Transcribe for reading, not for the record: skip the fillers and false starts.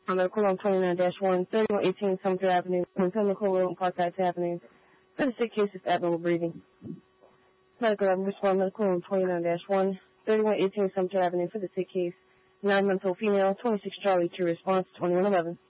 Medical on 29-1, 3118 Sumter Avenue, Clinical Road and Park Heights Avenue. For the sick case of abnormal breathing. Medical respond medical on 29-1, 3118 Sumter Avenue for the sick case. Non-mental female, 26 Charlie, true response, 2111.